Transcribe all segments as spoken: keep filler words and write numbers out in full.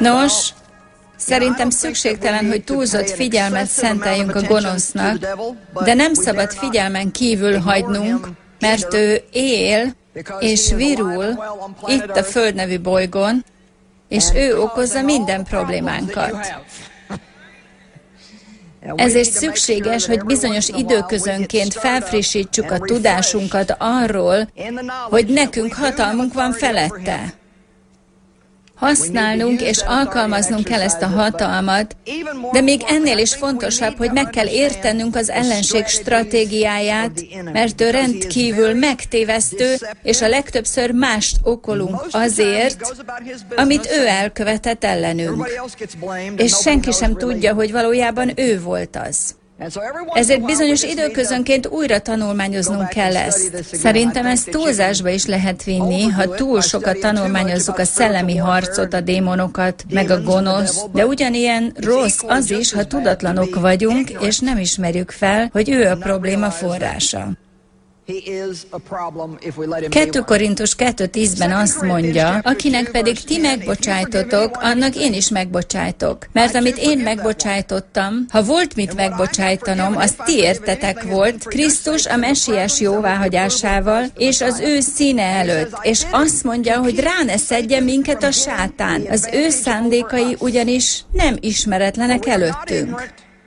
Nos, szerintem szükségtelen, hogy túlzott figyelmet szenteljünk a gonosznak, de nem szabad figyelmen kívül hagynunk, mert ő él és virul itt a Föld nevű bolygón, és ő okozza minden problémánkat. Ezért szükséges, hogy bizonyos időközönként felfrissítsük a tudásunkat arról, hogy nekünk hatalmunk van felette. Használnunk és alkalmaznunk kell ezt a hatalmat, de még ennél is fontosabb, hogy meg kell értenünk az ellenség stratégiáját, mert ő rendkívül megtévesztő, és a legtöbbször mást okolunk azért, amit ő elkövetett ellenünk. És senki sem tudja, hogy valójában ő volt az. Ezért bizonyos időközönként újra tanulmányoznunk kell ezt. Szerintem ezt túlzásba is lehet vinni, ha túl sokat tanulmányozzuk a szellemi harcot, a démonokat, meg a gonosz, de ugyanilyen rossz az is, ha tudatlanok vagyunk, és nem ismerjük fel, hogy ő a probléma forrása. kettő Korintus kettő tízben azt mondja, akinek pedig ti megbocsájtotok, annak én is megbocsájtok. Mert amit én megbocsájtottam, ha volt mit megbocsájtanom, az ti értetek volt, Krisztus a Messiás jóváhagyásával, és az ő színe előtt. És azt mondja, hogy rá ne szedjen minket a sátán. Az ő szándékai ugyanis nem ismeretlenek előttünk.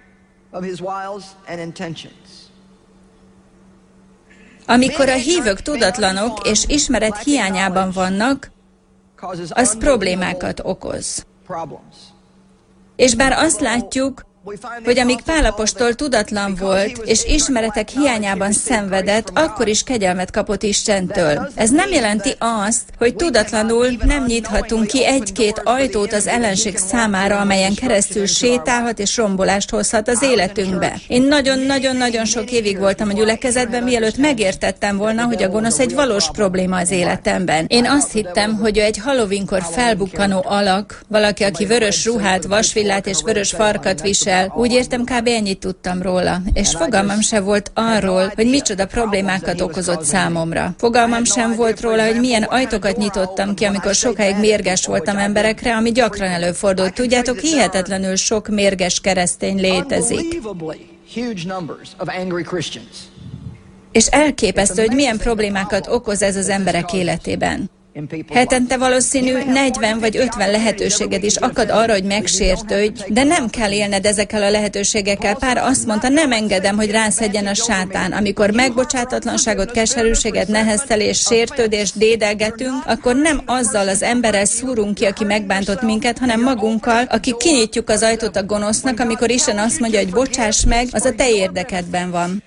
Amikor a hívők tudatlanok és ismeret hiányában vannak, az problémákat okoz. És bár azt látjuk, hogy amíg Pál apostol tudatlan volt, és ismeretek hiányában szenvedett, akkor is kegyelmet kapott Istentől. Ez nem jelenti azt, hogy tudatlanul nem nyithatunk ki egy-két ajtót az ellenség számára, amelyen keresztül sétálhat és rombolást hozhat az életünkbe. Én nagyon-nagyon-nagyon sok évig voltam a gyülekezetben, mielőtt megértettem volna, hogy a gonosz egy valós probléma az életemben. Én azt hittem, hogy ő egy Halloweenkor felbukkanó alak, valaki, aki vörös ruhát, vasvillát és vörös farkat visel. Úgy értem, kb. Ennyit tudtam róla, és fogalmam sem volt arról, hogy micsoda problémákat okozott számomra. Fogalmam sem volt róla, hogy milyen ajtókat nyitottam ki, amikor sokáig mérges voltam emberekre, ami gyakran előfordult. Tudjátok, hihetetlenül sok mérges keresztény létezik. És elképesztő, hogy milyen problémákat okoz ez az emberek életében. Hetente valószínű negyven vagy ötven lehetőséged is akad arra, hogy megsértődj, de nem kell élned ezekkel a lehetőségekkel. Pár azt mondta, nem engedem, hogy rászedjen a sátán. Amikor megbocsátatlanságot, keserűséget, neheztelés, sértődést dédelgetünk, akkor nem azzal az emberrel szúrunk ki, aki megbántott minket, hanem magunkkal, aki kinyitjuk az ajtót a gonosznak, amikor Isten azt mondja, hogy bocsáss meg, az a te érdekedben van.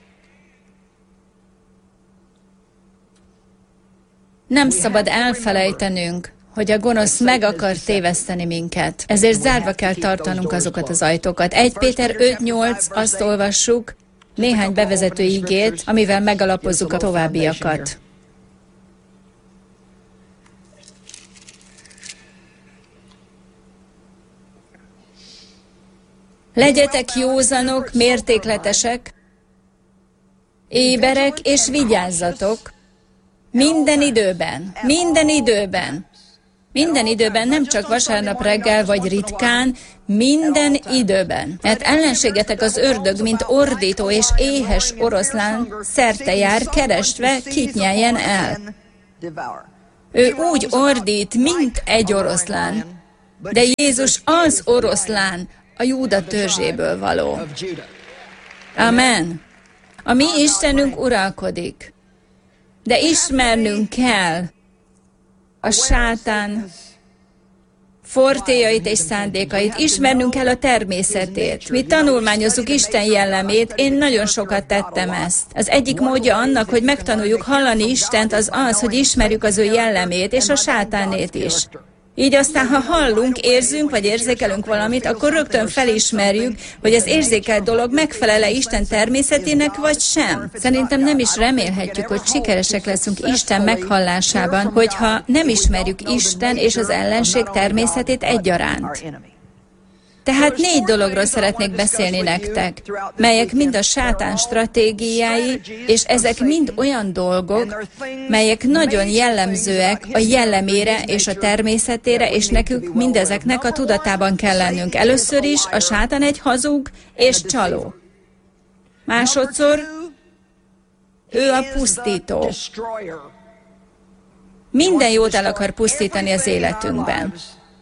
Nem szabad elfelejtenünk, hogy a gonosz meg akar téveszteni minket. Ezért zárva kell tartanunk azokat az ajtókat. Egy Péter öt nyolc, azt olvassuk, néhány bevezető igét, amivel megalapozzuk a továbbiakat. Legyetek józanok, mértékletesek, éberek és vigyázzatok, minden időben, minden időben, minden időben, nem csak vasárnap reggel vagy ritkán, minden időben. Mert ellenségetek az ördög, mint ordító és éhes oroszlán szerte jár, keresve, kit nyeljen el. Ő úgy ordít, mint egy oroszlán, de Jézus az oroszlán, a Júda törzséből való. Amen. A mi Istenünk uralkodik. De ismernünk kell a sátán fortéjait és szándékait, ismernünk kell a természetét. Mi tanulmányozzuk Isten jellemét, én nagyon sokat tettem ezt. Az egyik módja annak, hogy megtanuljuk hallani Istent, az az, hogy ismerjük az ő jellemét, és a sátánét is. Így aztán, ha hallunk, érzünk vagy érzékelünk valamit, akkor rögtön felismerjük, hogy az érzékelt dolog megfelel-e Isten természetének, vagy sem. Szerintem nem is remélhetjük, hogy sikeresek leszünk Isten meghallásában, hogyha nem ismerjük Isten és az ellenség természetét egyaránt. Tehát négy dologról szeretnék beszélni nektek, melyek mind a sátán stratégiái, és ezek mind olyan dolgok, melyek nagyon jellemzőek a jellemére és a természetére, és nekünk mindezeknek a tudatában kell lennünk. Először is a sátán egy hazug és csaló. Másodszor ő a pusztító. Minden jót el akar pusztítani az életünkben.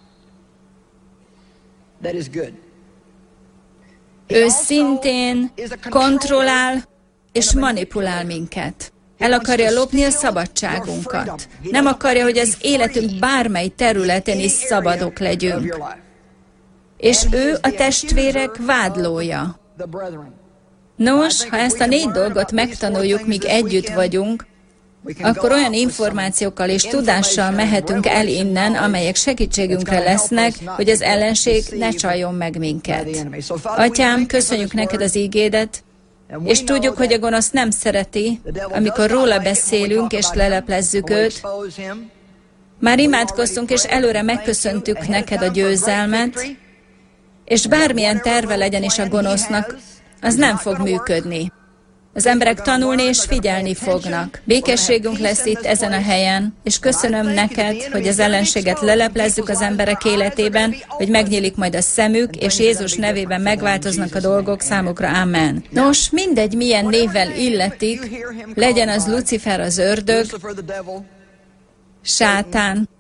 Ő szintén kontrollál és manipulál minket. El akarja lopni a szabadságunkat. Nem akarja, hogy az életünk bármely területén is szabadok legyünk. És ő a testvérek vádlója. Nos, ha ezt a négy dolgot megtanuljuk, míg együtt vagyunk, akkor olyan információkkal és tudással mehetünk el innen, amelyek segítségünkre lesznek, hogy az ellenség ne csaljon meg minket. Atyám, köszönjük neked az ígédet, és tudjuk, hogy a gonosz nem szereti, amikor róla beszélünk és leleplezzük őt. Már imádkoztunk, és előre megköszöntük neked a győzelmet, és bármilyen terve legyen is a gonosznak, az nem fog működni. Az emberek tanulni és figyelni fognak. Békességünk lesz itt ezen a helyen, és köszönöm neked, hogy az ellenséget leleplezzük az emberek életében, hogy megnyílik majd a szemük, és Jézus nevében megváltoznak a dolgok számukra. Amen. Nos, mindegy, milyen névvel illetik, legyen az Lucifer az ördög, sátán,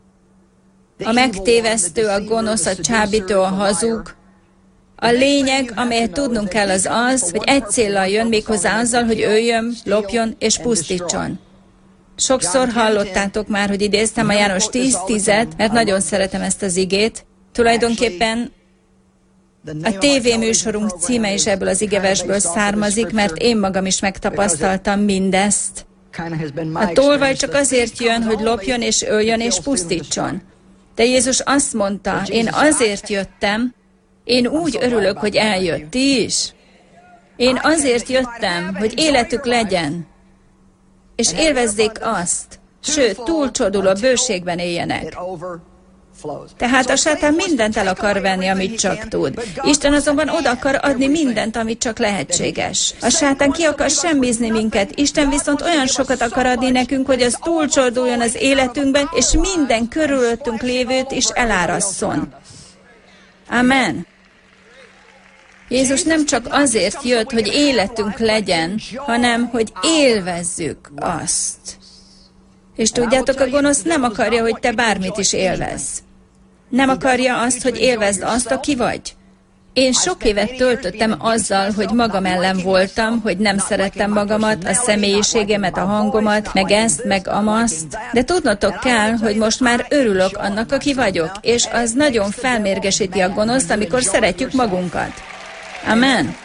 a megtévesztő, a gonosz, a csábító, a hazug. A lényeg, amelyet tudnunk kell, az az, hogy egy céllal jön, méghozzá azzal, hogy öljön, lopjon és pusztítson. Sokszor hallottátok már, hogy idéztem a János tíz tízet, mert nagyon szeretem ezt az igét. Tulajdonképpen a tévéműsorunk címe is ebből az igeversből származik, mert én magam is megtapasztaltam mindezt. A tolvaj csak azért jön, hogy lopjon és öljön és pusztítson. De Jézus azt mondta, én azért jöttem, én úgy örülök, hogy eljött, ti is. Én azért jöttem, hogy életük legyen, és élvezzék azt, sőt, túlcsoduló bőségben éljenek. Tehát a sátán mindent el akar venni, amit csak tud. Isten azonban oda akar adni mindent, amit csak lehetséges. A sátán ki akar semmizni minket, Isten viszont olyan sokat akar adni nekünk, hogy az túlcsorduljon az életünkben, és minden körülöttünk lévőt is elárasszon. Amen. Jézus nem csak azért jött, hogy életünk legyen, hanem, hogy élvezzük azt. És tudjátok, a gonosz nem akarja, hogy te bármit is élvezz. Nem akarja azt, hogy élvezd azt, aki vagy. Én sok évet töltöttem azzal, hogy magam ellen voltam, hogy nem szerettem magamat, a személyiségemet, a hangomat, meg ezt, meg amazt. De tudnotok kell, hogy most már örülök annak, aki vagyok, és az nagyon felmérgesíti a gonoszt, amikor szeretjük magunkat. Amen.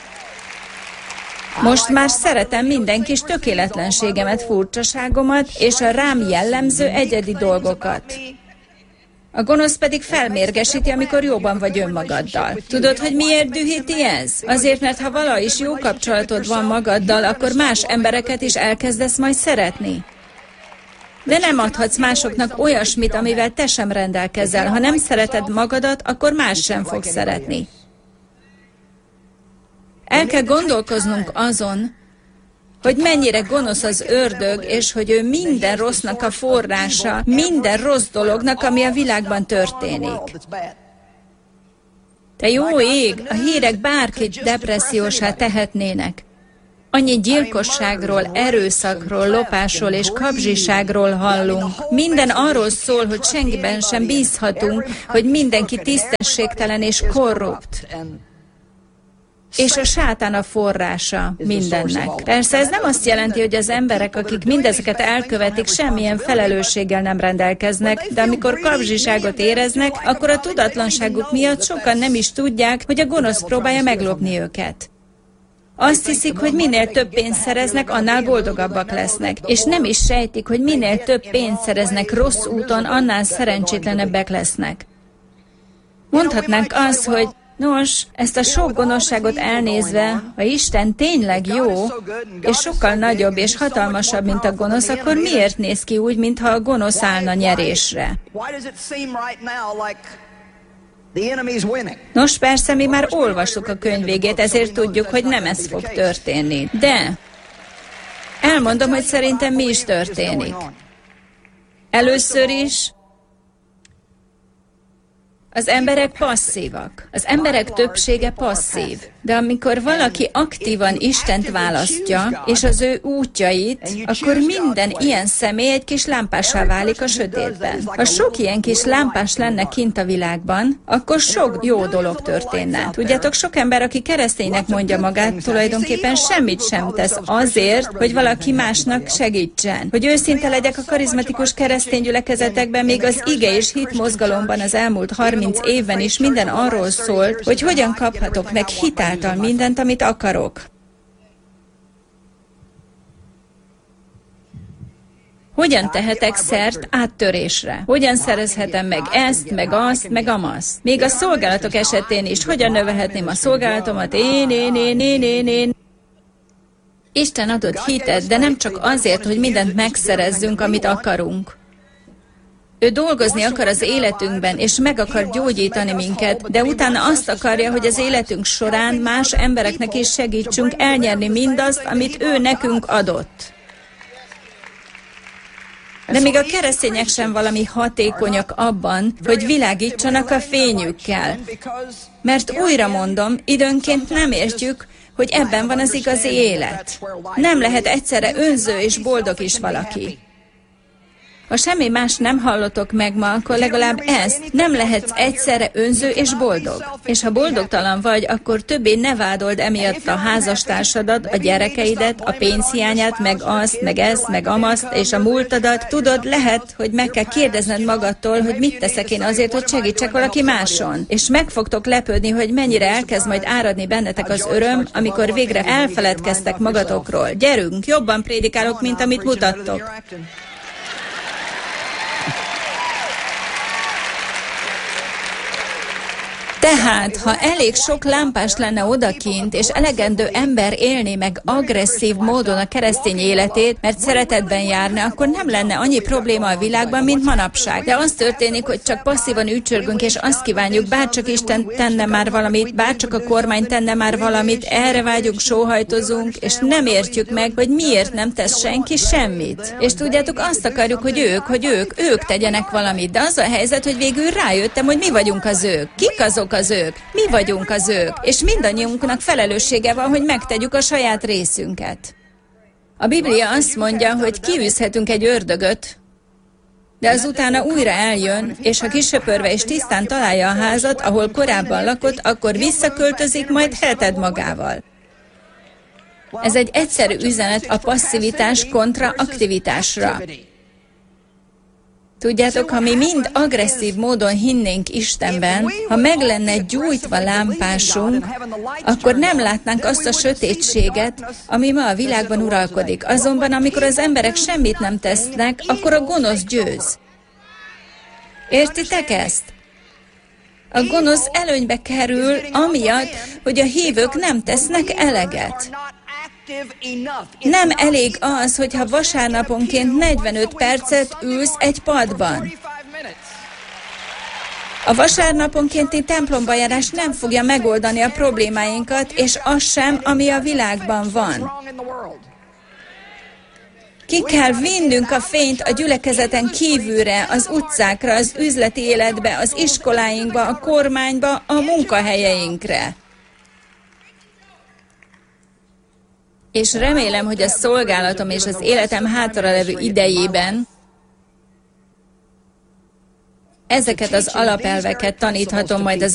Most már szeretem minden kis tökéletlenségemet, furcsaságomat, és a rám jellemző egyedi dolgokat. A gonosz pedig felmérgesíti, amikor jóban vagy önmagaddal. Tudod, hogy miért dühíti ez? Azért, mert ha vala is jó kapcsolatod van magaddal, akkor más embereket is elkezdesz majd szeretni. De nem adhatsz másoknak olyasmit, amivel te sem rendelkezel. Ha nem szereted magadat, akkor más sem fog szeretni. El kell gondolkoznunk azon, hogy mennyire gonosz az ördög, és hogy ő minden rossznak a forrása, minden rossz dolognak, ami a világban történik. Te jó ég, a hírek bárkit depressziósá tehetnének. Annyi gyilkosságról, erőszakról, lopásról és kapzsiságról hallunk. Minden arról szól, hogy senkiben sem bízhatunk, hogy mindenki tisztességtelen és korrupt. És a sátán a forrása mindennek. Persze ez nem azt jelenti, hogy az emberek, akik mindezeket elkövetik, semmilyen felelősséggel nem rendelkeznek, de amikor kapzsiságot éreznek, akkor a tudatlanságuk miatt sokan nem is tudják, hogy a gonosz próbálja meglopni őket. Azt hiszik, hogy minél több pénzt szereznek, annál boldogabbak lesznek, és nem is sejtik, hogy minél több pénzt szereznek rossz úton, annál szerencsétlenebbek lesznek. Mondhatnánk azt, hogy nos, ezt a sok gonoszságot elnézve, ha Isten tényleg jó, és sokkal nagyobb és hatalmasabb, mint a gonosz, akkor miért néz ki úgy, mintha a gonosz állna nyerésre? Nos persze, mi már olvassuk a könyv végét, ezért tudjuk, hogy nem ez fog történni. De elmondom, hogy szerintem mi is történik. Először is az emberek passzívak. Az emberek többsége passzív. De amikor valaki aktívan Istent választja, és az ő útjait, akkor minden ilyen személy egy kis lámpássá válik a sötétben. Ha sok ilyen kis lámpás lenne kint a világban, akkor sok jó dolog történne. Tudjátok, sok ember, aki kereszténynek mondja magát, tulajdonképpen semmit sem tesz azért, hogy valaki másnak segítsen. Hogy őszinte legyek, a karizmatikus keresztény gyülekezetekben, még az ige és hit mozgalomban az elmúlt harminc évben is minden arról szólt, hogy hogyan kaphatok meg hitáltal mindent, amit akarok. Hogyan tehetek szert áttörésre? Hogyan szerezhetem meg ezt, meg azt, meg amazt? Még a szolgálatok esetén is, hogyan növelhetném a szolgálatomat? Én, én, én, én, én, én. Isten adott hitet, de nem csak azért, hogy mindent megszerezzünk, amit akarunk. Ő dolgozni akar az életünkben, és meg akar gyógyítani minket, de utána azt akarja, hogy az életünk során más embereknek is segítsünk elnyerni mindazt, amit ő nekünk adott. De még a keresztények sem valami hatékonyak abban, hogy világítsanak a fényükkel. Mert újra mondom, időnként nem értjük, hogy ebben van az igazi élet. Nem lehet egyszerre önző és boldog is valaki. Ha semmi más nem hallotok meg ma, akkor legalább ezt, nem lehetsz egyszerre önző és boldog. És ha boldogtalan vagy, akkor többé ne vádold emiatt a házastársadat, a gyerekeidet, a pénzhiányát, meg azt, meg ezt, meg amazt, és a múltadat. Tudod, lehet, hogy meg kell kérdezned magadtól, hogy mit teszek én azért, hogy segítsek valaki máson. És meg fogtok lepődni, hogy mennyire elkezd majd áradni bennetek az öröm, amikor végre elfeledkeztek magatokról. Gyerünk, jobban prédikálok, mint amit mutattok. Tehát, ha elég sok lámpás lenne odakint, és elegendő ember élné meg agresszív módon a keresztény életét, mert szeretetben járna, akkor nem lenne annyi probléma a világban, mint manapság. De az történik, hogy csak passzívan ücsörgünk, és azt kívánjuk, bárcsak Isten tenne már valamit, bárcsak a kormány tenne már valamit, erre vágyunk, sóhajtozunk, és nem értjük meg, hogy miért nem tesz senki semmit. És tudjátok, azt akarjuk, hogy ők, hogy ők, ők tegyenek valamit. De az a helyzet, hogy végül rájöttem, hogy mi vagyunk az ők. Kik azok az ők? Mi vagyunk az ők, és mindannyiunknak felelőssége van, hogy megtegyük a saját részünket. A Biblia azt mondja, hogy kiűzhetünk egy ördögöt, de azutána újra eljön, és ha kisöpörve és tisztán találja a házat, ahol korábban lakott, akkor visszaköltözik, majd elted magával. Ez egy egyszerű üzenet a passzivitás kontra aktivitásra. Tudjátok, ha mi mind agresszív módon hinnénk Istenben, ha meg lenne gyújtva lámpásunk, akkor nem látnánk azt a sötétséget, ami ma a világban uralkodik. Azonban, amikor az emberek semmit nem tesznek, akkor a gonosz győz. Értitek ezt? A gonosz előnybe kerül, amiatt, hogy a hívők nem tesznek eleget. Nem elég az, hogyha vasárnaponként negyvenöt percet ülsz egy padban. A vasárnaponkénti templomba járás nem fogja megoldani a problémáinkat, és az sem, ami a világban van. Ki kell vinnünk a fényt a gyülekezeten kívülre, az utcákra, az üzleti életbe, az iskoláinkba, a kormányba, a munkahelyeinkre. És remélem, hogy a szolgálatom és az életem hátralevő idejében ezeket az alapelveket taníthatom majd az